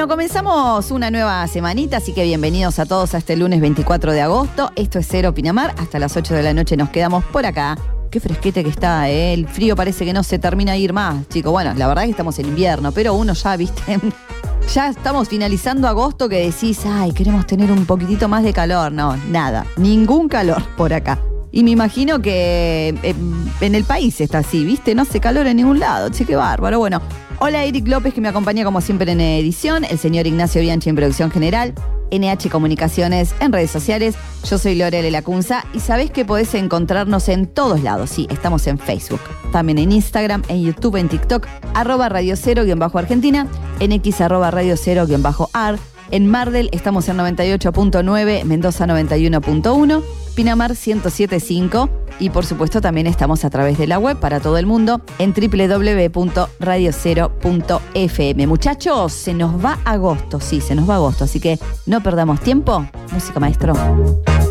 Bueno, comenzamos una nueva semanita, así que bienvenidos a todos a este lunes 24 de agosto. Esto es Cero Pinamar, hasta las 8 de la noche nos quedamos por acá. Qué fresquete que está, ¿eh? El frío parece que no se termina de ir más, chicos. Bueno, la verdad es que estamos en invierno, pero uno ya, viste, ya estamos finalizando agosto que decís, ay, queremos tener un poquitito más de calor. No, nada, ningún calor por acá. Y me imagino que en el país está así, ¿viste? No hace calor en ningún lado, che, qué bárbaro. Bueno, hola Eric López, que me acompaña como siempre en edición, el señor Ignacio Bianchi en producción general, NH Comunicaciones en redes sociales. Yo soy Lorela Lacunza y sabés que podés encontrarnos en todos lados. Sí, estamos en Facebook, también en Instagram, en YouTube, en TikTok, @Radio Cero_Argentina, en X @Radio Cero_Ar. En Mar del estamos en 98.9, Mendoza 91.1, Pinamar 107.5 y por supuesto también estamos a través de la web para todo el mundo en www.radiocero.fm. Muchachos, se nos va agosto, sí, se nos va agosto, así que no perdamos tiempo. Música, maestro.